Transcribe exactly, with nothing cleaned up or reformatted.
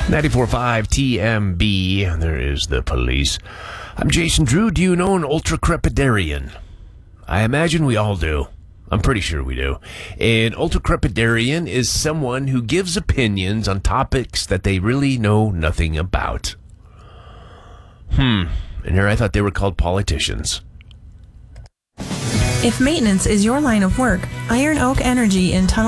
ninety-four point five T M B. There is the police. I'm Jason Drew. Do you know an ultracrepidarian? I imagine we all do. I'm pretty sure we do. An ultracrepidarian is someone who gives opinions on topics that they really know nothing about. Hmm. And here I thought they were called politicians. If maintenance is your line of work, Iron Oak Energy in Tunnel